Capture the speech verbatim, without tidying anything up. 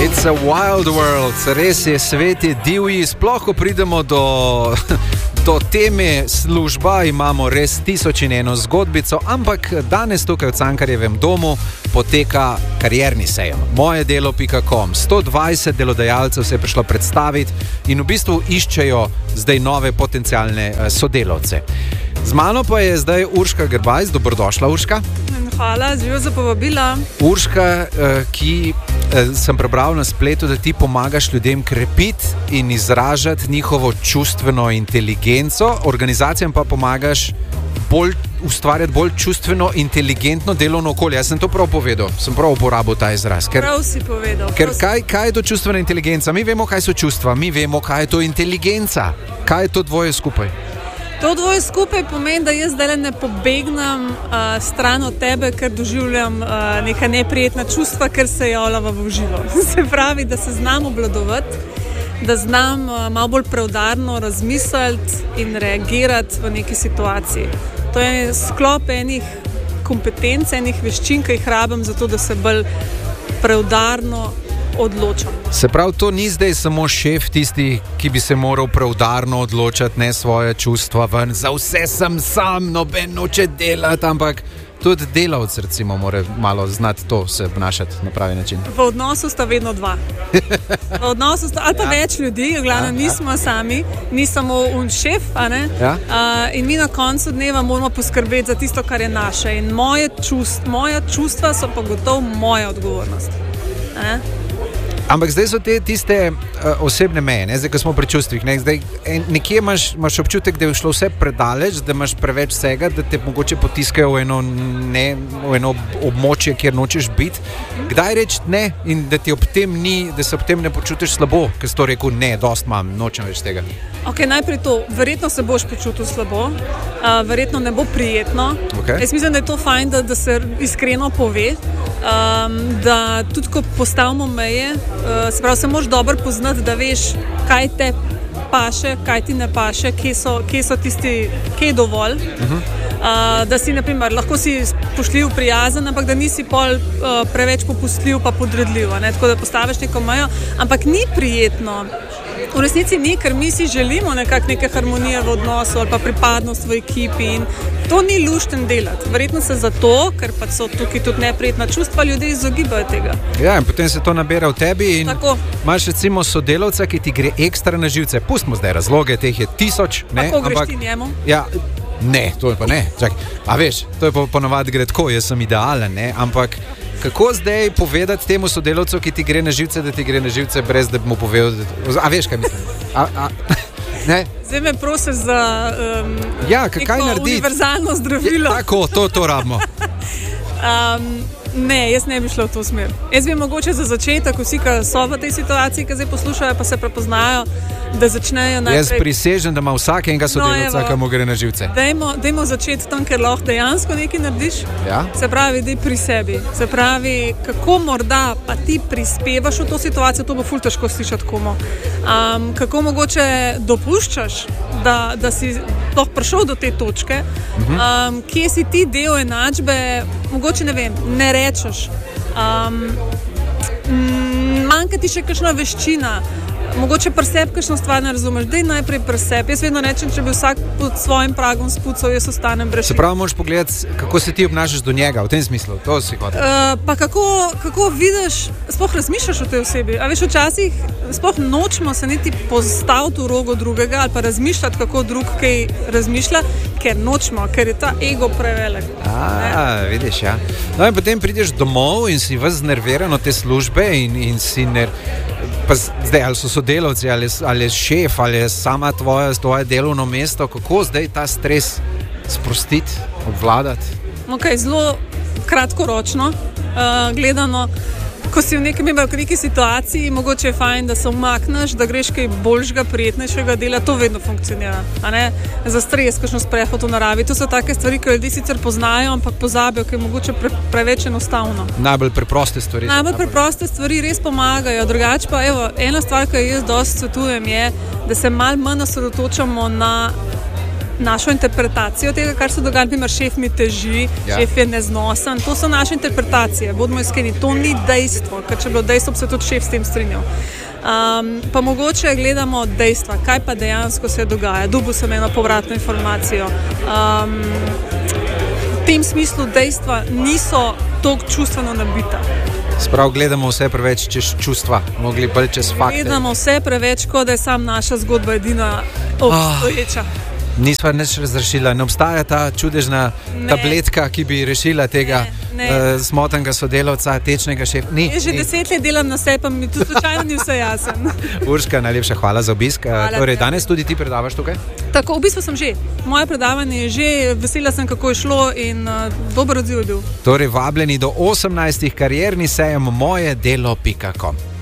It's a wild world, res je, svet je divji, sploh ko pridemo do, do teme služba, imamo res tisoč in eno zgodbico, ampak danes tukaj v Cankarjevem domu poteka karierni sejem. moje delo pika com. sto dvajset delodajalcev se je prišlo predstaviti in v bistvu iščejo zdaj nove potencialne sodelavce. Z mano pa je zdaj Urška Grbajs. Dobrodošla, Urška. Hvala, živijo za povabila. Urška, ki sem prebral na spletu, da ti pomagaš ljudem krepiti in izražati njihovo čustveno inteligenco, organizacijam pa pomagaš bolj, ustvarjati bolj čustveno inteligentno delovno okolje. Jaz sem to prav povedal, sem prav uporabil ta izraz. Ker, prav si povedal. Ker kaj, kaj je to čustvena inteligenca? Mi vemo, kaj so čustva, mi vemo, kaj je to inteligenca. Kaj je to dvoje skupaj? To dvoje skupaj pomeni, da jaz zdaj ne pobegnem uh, stran od tebe, ker doživljam uh, neka neprijetna čustva, ker se javljava v živo. Se pravi, da se znam obvladovati, da znam uh, malo bolj preudarno razmisliti in reagirati v neki situaciji. To je sklop enih kompetenc, enih veščin, ki jih rabim za to, da se bolj preudarno odločam. Se pravi, to ni zdaj samo šef tisti, ki bi se moral preudarno odločati, ne svoje čustva ven, za vse sem sam, noben noče delati, ampak tudi delavec recimo mora malo znati to se obnašati na pravi način. V odnosu sta vedno dva. V odnosu sta, ali pa ja. več ljudi, v glavnem ja, nismo ja. sami, ni samo un šef, a ne? Ja. Uh, in mi na koncu dneva moramo poskrbeti za tisto, kar je naše. In moje čust, moja čustva so pa gotovo moja odgovornost. A? Ampak zdaj so te tiste uh, osebne meje, ne? Zdaj, ko smo pri čustvih, ne? Zdaj, en, nekje imaš, imaš občutek, da je šlo vse predaleč, da imaš preveč vsega, da te mogoče potiskajo v eno, ne, v eno območje, kjer nočeš biti. Kdaj reči ne in da ti ob tem ni, da se ob tem ne počutiš slabo, ker si to rekel, ne, dost imam, nočem več tega. Ok, najprej to, verjetno se boš počutil slabo, uh, verjetno ne bo prijetno. Okay. Jaz mislim, da je to fajn, da, da se iskreno pove, um, da tudi ko postavimo meje, Uh, se pravi, se moraš dobro poznati, da veš, kaj te paše, kaj ti ne paše, kje so, kje so tisti, kje je dovolj. Uh-huh. Uh, da si, na primer, lahko si spoštljiv, prijazen, ampak da nisi pol uh, preveč popustljiv pa podredljiv, ne? Tako da postaviš neko mejo, ampak ni prijetno. V resnici ni, ker mi si želimo nekak neke harmonije v odnosu ali pa pripadnost v ekipi in to ni lušten delati. Verjetno se zato, ker pa so tukaj tudi neprijetna čustva, ljudje izogibajo tega. Ja, in potem se to nabere v tebi in tako. Imaš recimo sodelavca, ki ti gre ekstra na živce. Pustimo zdaj razloge, teh je tisoč. Ne? Kako greš ampak, ti njemu? Ja, ne, to je pa ne. Čakaj, a veš, to je pa ponovadi gre tako, jaz sem idealen, ne, ampak kako zdaj povedati temu sodelavcu, ki ti gre na živce, da ti gre na živce, brez da bi mu povedal, da... A veš, kaj mislim? A, a, ne? Zdaj me prosiš za um, ja, kaj neko univerzalno zdravilo. Ja, tako, to, to rabimo. um, ne, jaz ne bi šla v to smer. Jaz bi mogoče za začetek, vsi, ki so v tej situaciji, ki zdaj poslušajo, pa se prepoznajo, da začnejo najprej... Jaz prisežem, da ima vsak enega sodelavca, no, ki mu gre na živce. Dajmo, dajmo začeti tam, ker lahko dejansko nekaj narediš. Ja? Se pravi, daj pri sebi. Se pravi, kako morda pa ti prispevaš v to situacijo, to bo ful težko slišati komu. Um, kako mogoče dopuščaš, da, da si sploh prišel do te točke, um, kje si ti del enačbe, mogoče ne vem, ne rečeš. Um, manjka ti še kakšna veščina, mogoče pri sebi kakšno stvar ne razumeš, daj najprej pri sebi. Jaz vedno rečem, če bi vsak pod svojim pragom spucal, jaz ostanem brez. Se pravi, moraš pogledati, kako se ti obnašaš do njega, v tem smislu, to si hotel. Uh, pa kako, kako vidiš, sploh razmišljaš o tej osebi. A veš, včasih sploh nočemo se niti postaviti v rogo drugega ali pa razmišljati, kako drug kaj razmišlja, ker nočemo, ker je ta ego prevelik. A, vidiš, ja. No in potem prideš domov in si ves znerviran od te službe in, in si ner... Pa zdaj, ali so sodelavci, ali, ali je šef, ali je sama tvoja, tvoje delovno mesto, kako zdaj ta stres sprostiti, obvladati? Ok, zelo kratkoročno uh, gledano, ko si v nekem, v neki situaciji, mogoče je fajn, da se umakneš, da greš kaj boljšega, prijetnejšega dela, to vedno funkcionira. A ne? Za stres, kakšno sprehod v naravi, to so take stvari, ki ljudi sicer poznajo, ampak pozabijo, ker je mogoče pre, preveč enostavno. Najbolj preproste stvari. Najbolj preproste stvari res pomagajo. Drugače pa, evo, ena stvar, ki jaz dosti svetujem, je, da se malo manj osredotočamo na našo interpretacijo tega, kar se dogaja, naprimer, šef mi teži, ja. Šef je neznosen. To so naše interpretacije, bodimo iskreni, to ni dejstvo, ker če bi bilo dejstvo, bi se tudi šef s tem strinjal. Um, pa mogoče gledamo dejstva, kaj pa dejansko se dogaja. Dobil sem eno povratno informacijo. Um, v tem smislu dejstva niso toliko čustveno nabita. Sprav gledamo vse preveč čez čustva, mogli bolj čez fakte. Gledamo vse preveč, kot da je sam naša zgodba edina obstoječa. Oh. Nisva nič razrešila, ne obstaja ta čudežna ne. tabletka, ki bi rešila tega uh, smotanega sodelavca, tečnega šefa. Ni, Jaz že ni. deset let delam na sebi, pa mi tu slučajno ni vse jasen. Urška, najlepša hvala za obisk. Hvala, torej, danes tudi ti predavaš tukaj? Tako, v bistvu sem že. Moje predavanje je že, vesela sem, kako je šlo in uh, dober odziv je bil. Torej, vabljeni do osemnajstih karierni sejem moje delo pika com.